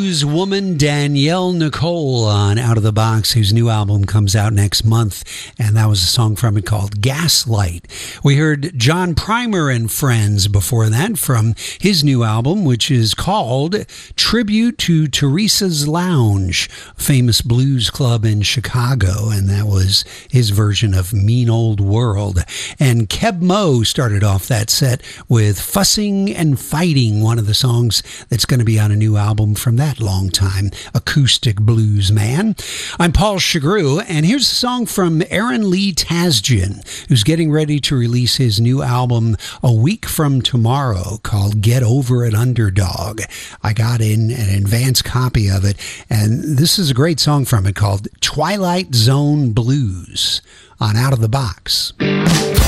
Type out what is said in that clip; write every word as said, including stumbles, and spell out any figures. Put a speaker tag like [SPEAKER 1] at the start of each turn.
[SPEAKER 1] blues woman Danielle Nicole on Out of the Box, whose new album comes out next month, and that was a song from it called Gaslight. We heard John Primer and Friends before that from his new album, which is called Tribute to Teresa's Lounge, a famous blues club in Chicago, and that was his version of Mean Old World. And Keb Mo started off that set with Fussing and Fighting, one of the songs that's going to be on a new album from that long-time acoustic blues man. I'm Paul Chagru, and here's a song from Aaron Lee Tasjian, who's getting ready to release his new album a week from tomorrow called Get Over It Underdog. I got in an advance copy of it, and this is a great song from it called Twilight Zone Blues on Out of the Box.